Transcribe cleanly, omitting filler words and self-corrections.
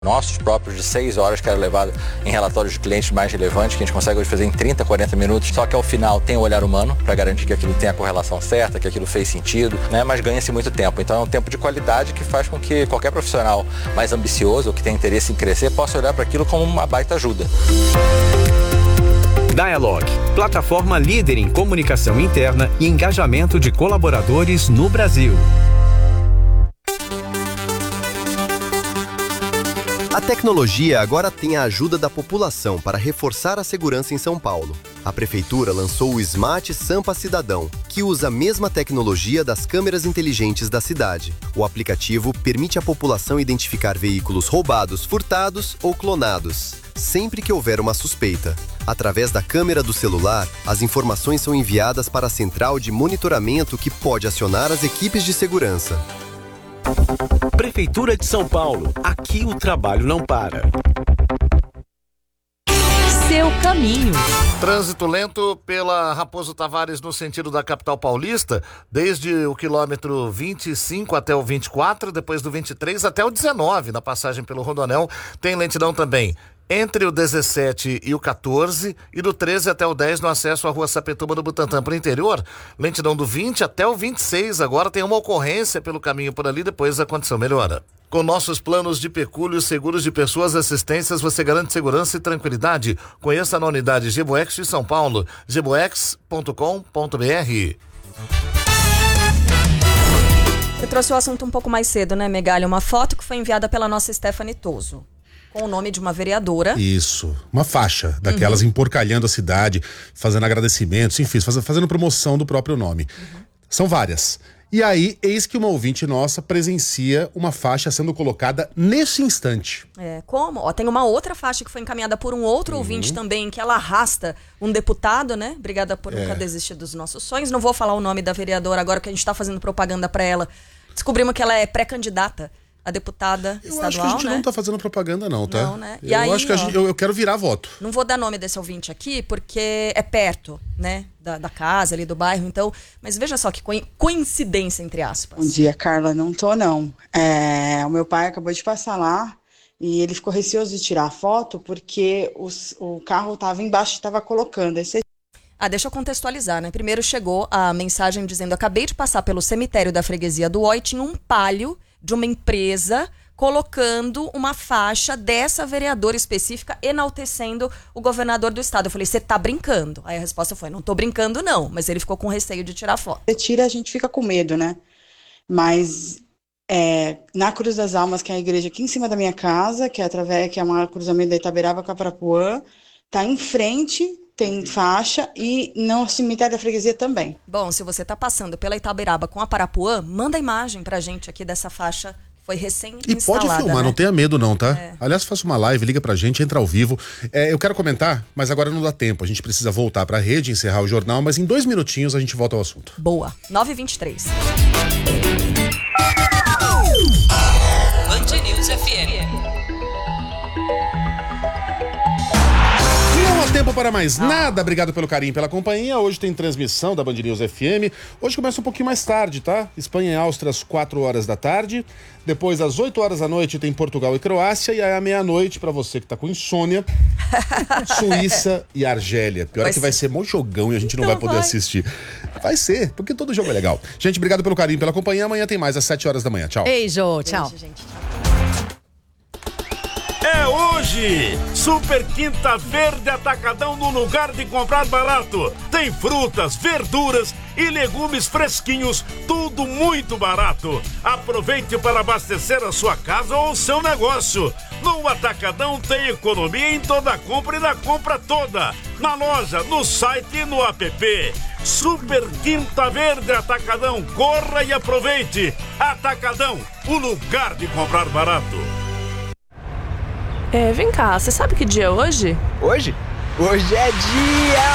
nossos próprios de 6 horas, que era levado em relatórios de clientes mais relevantes, que a gente consegue hoje fazer em 30, 40 minutos, só que ao final tem o olhar humano para garantir que aquilo tem a correlação certa, que aquilo fez sentido, né? Mas ganha-se muito tempo. Então é um tempo de qualidade que faz com que qualquer profissional mais ambicioso ou que tem interesse em crescer possa olhar para aquilo como uma baita ajuda. Dialog, plataforma líder em comunicação interna e engajamento de colaboradores no Brasil. A tecnologia agora tem a ajuda da população para reforçar a segurança em São Paulo. A Prefeitura lançou o Smart Sampa Cidadão, que usa a mesma tecnologia das câmeras inteligentes da cidade. O aplicativo permite à população identificar veículos roubados, furtados ou clonados, sempre que houver uma suspeita. Através da câmera do celular, as informações são enviadas para a central de monitoramento que pode acionar as equipes de segurança. Prefeitura de São Paulo. Aqui o trabalho não para. Seu caminho. Trânsito lento pela Raposo Tavares no sentido da capital paulista, desde o quilômetro 25 até o 24, depois do 23 até o 19, na passagem pelo Rodoanel. Tem lentidão também entre o 17 e o 14 e do 13 até o 10 no acesso à rua Sapetuma do Butantã para o interior. Lentidão do 20 até o 26. Agora tem uma ocorrência pelo caminho por ali, depois a condição melhora. Com nossos planos de pecúlio, seguros de pessoas, assistências, você garante segurança e tranquilidade. Conheça na unidade Geboex de São Paulo, geboex.com.br. Você trouxe o assunto um pouco mais cedo, né, Megali? Uma foto que foi enviada pela nossa Stephanie Toso, com o nome de uma vereadora. Isso, uma faixa daquelas emporcalhando a cidade, fazendo agradecimentos, enfim, fazendo promoção do próprio nome. São várias. E aí, eis que uma ouvinte nossa presencia uma faixa sendo colocada nesse instante. Como? Ó, tem uma outra faixa que foi encaminhada por um outro ouvinte também, que ela arrasta um deputado, né? Obrigada por nunca desistir dos nossos sonhos. Não vou falar o nome da vereadora agora, que a gente tá fazendo propaganda pra ela. Descobrimos que ela é pré-candidata a deputada estadual, acho que a gente né? não tá fazendo propaganda não, tá? Não, né? Eu aí, acho que eu quero virar voto. Não vou dar nome desse ouvinte aqui, porque é perto, né? Da casa ali, do bairro, então... Mas veja só que coincidência, entre aspas. Bom dia, Carla. Não tô, não. O meu pai acabou de passar lá e ele ficou receoso de tirar a foto porque o carro tava embaixo e estava colocando. Deixa eu contextualizar, né? Primeiro chegou a mensagem dizendo: acabei de passar pelo cemitério da freguesia do Oi, tinha um palio de uma empresa colocando uma faixa dessa vereadora específica enaltecendo o governador do estado. Eu falei: você tá brincando? Aí a resposta foi: não tô brincando não, mas ele ficou com receio de tirar foto. Você tira, a gente fica com medo, né? Mas na Cruz das Almas, que é a igreja aqui em cima da minha casa, que é uma cruzamento da Itaberaba com a Parapuã, tá em frente, tem faixa, e no cemitério da freguesia também. Bom, se você tá passando pela Itaberaba com a Parapuã, manda imagem pra gente aqui dessa faixa. Foi recém-instalada. E pode filmar, né? Não tenha medo não, tá? Aliás, faça uma live, liga pra gente, entra ao vivo. Eu quero comentar, mas agora não dá tempo. A gente precisa voltar pra rede, encerrar o jornal, mas em 2 minutinhos a gente volta ao assunto. Boa. 9h23. Band News FM. Não há tempo para mais nada. Obrigado pelo carinho, pela companhia. Hoje tem transmissão da Band News FM. Hoje começa um pouquinho mais tarde, tá? Espanha e Áustria às 4 horas da tarde. Depois, às 8 horas da noite, tem Portugal e Croácia. E aí, à meia-noite, pra você que tá com insônia, Suíça e Argélia. Pior é que vai ser mó jogão e a gente não vai poder assistir. Vai ser, porque todo jogo é legal. Gente, obrigado pelo carinho, pela companhia. Amanhã tem mais, às 7 horas da manhã. Tchau. Beijo, tchau. Beijo, gente. É hoje! Super Quinta Verde Atacadão no lugar de comprar barato. Tem frutas, verduras e legumes fresquinhos, tudo muito barato. Aproveite para abastecer a sua casa ou o seu negócio. No Atacadão tem economia em toda a compra e na compra toda. Na loja, no site e no app. Super Quinta Verde Atacadão, corra e aproveite. Atacadão, o lugar de comprar barato. Vem cá, você sabe que dia é hoje? Hoje? Hoje é dia